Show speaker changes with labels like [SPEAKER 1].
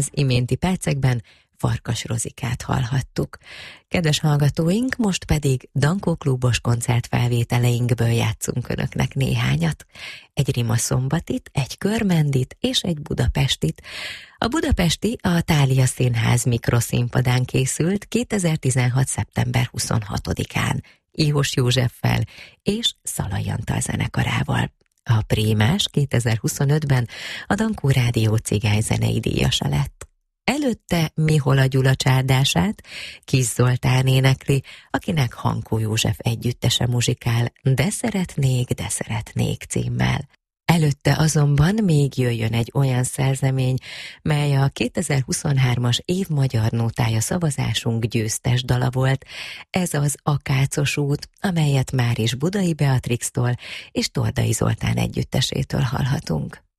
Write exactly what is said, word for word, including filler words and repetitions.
[SPEAKER 1] Az iménti percekben Farkas Rozikát hallhattuk. Kedves hallgatóink, most pedig Dankó klubos koncertfelvételeinkből játszunk önöknek néhányat. Egy Rima szombatit, egy körmendit és egy budapestit. A budapesti a Thália Színház mikroszínpadán készült kétezer-tizenhat. szeptember huszonhatodikán Ihos Józseffel és Szalai Antal zenekarával. A Prímás kétezer-huszonötben a Dankó Rádió cigányzenei díjasa lett. Előtte Mihola Gyula csárdását Kis Zoltán énekli, akinek Hankó József együttese muzsikál De szeretnék, de szeretnék címmel. Előtte azonban még jöjjön egy olyan szerzemény, mely a kétezer-huszonhármas év magyar nótája szavazásunk győztes dala volt. Ez az Akácos út, amelyet már is Budai Beatrixtól és Tordai Zoltán együttesétől hallhatunk.